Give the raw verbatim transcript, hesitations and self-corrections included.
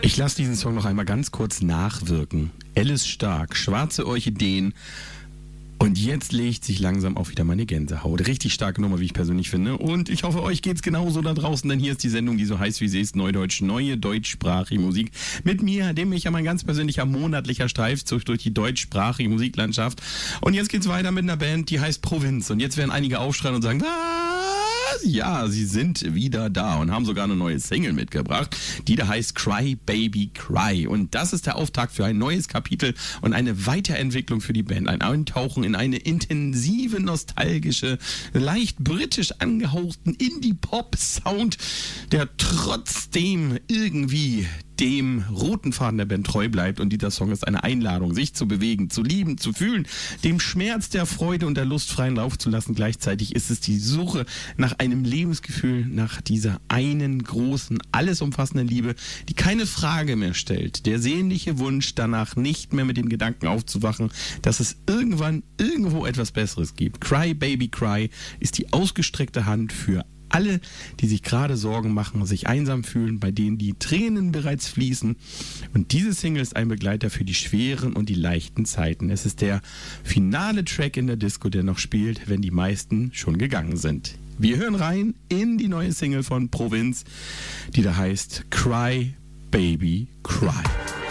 Ich lasse diesen Song noch einmal ganz kurz nachwirken. Alice Stark, Schwarze Orchideen. Und jetzt legt sich langsam auch wieder meine Gänsehaut. Richtig starke Nummer, wie ich persönlich finde. Und ich hoffe, euch geht's genauso da draußen, denn hier ist die Sendung, die so heißt wie sie ist, Neudeutsch, neue deutschsprachige Musik. Mit mir, dem ich ja mein ganz persönlicher monatlicher Streifzug durch die deutschsprachige Musiklandschaft. Und jetzt geht's weiter mit einer Band, die heißt Provinz. Und jetzt werden einige aufschreien und sagen, ah, ja, sie sind wieder da und haben sogar eine neue Single mitgebracht, die da heißt Cry Baby Cry. Und das ist der Auftakt für ein neues Kapitel und eine Weiterentwicklung für die Band. Ein Eintauchen in eine intensive, nostalgische, leicht britisch angehauchten Indie-Pop-Sound, der trotzdem irgendwie dem roten Faden der Band treu bleibt. Und dieser Song ist eine Einladung, sich zu bewegen, zu lieben, zu fühlen, dem Schmerz der Freude und der Lust freien Lauf zu lassen. Gleichzeitig ist es die Suche nach einem Lebensgefühl, nach dieser einen großen, alles umfassenden Liebe, die keine Frage mehr stellt. Der sehnliche Wunsch danach, nicht mehr mit dem Gedanken aufzuwachen, dass es irgendwann irgendwo etwas Besseres gibt. Cry Baby Cry ist die ausgestreckte Hand für alle, die sich gerade Sorgen machen, sich einsam fühlen, bei denen die Tränen bereits fließen. Und diese Single ist ein Begleiter für die schweren und die leichten Zeiten. Es ist der finale Track in der Disco, der noch spielt, wenn die meisten schon gegangen sind. Wir hören rein in die neue Single von Provinz, die da heißt Cry Baby Cry.